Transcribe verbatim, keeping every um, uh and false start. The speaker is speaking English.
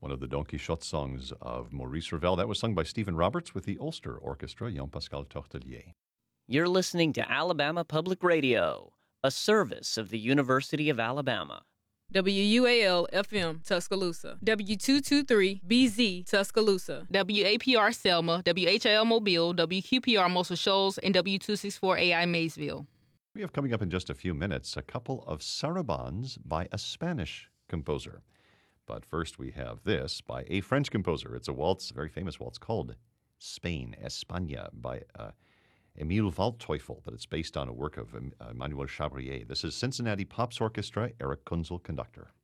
One of the Don Quixote songs of Maurice Ravel. That was sung by Stephen Roberts with the Ulster Orchestra, Jean-Pascal Tortelier. You're listening to Alabama Public Radio, a service of the University of Alabama. W U A L F M Tuscaloosa, W two twenty-three B Z Tuscaloosa, W A P R Selma, W H L Mobile, W Q P R Muscle Shoals, and W two sixty-four A I Maysville. We have coming up in just a few minutes a couple of sarabands by a Spanish composer. But first we have this by a French composer. It's a waltz, a very famous waltz called Spain, España, by uh, Emile Waldteufel, but it's based on a work of Emmanuel Chabrier. This is Cincinnati Pops Orchestra, Eric Kunzel, conductor.